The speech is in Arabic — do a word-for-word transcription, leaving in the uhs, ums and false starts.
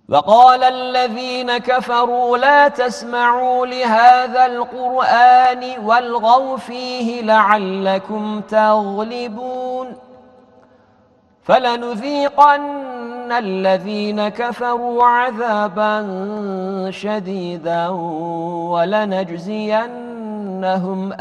وقال الذين كفروا لا تسمعوا لهذا القرآن والغوا فيه لعلكم تغلبون فلنذيقن الذين كفروا عذابا شديدا ولنجزينهم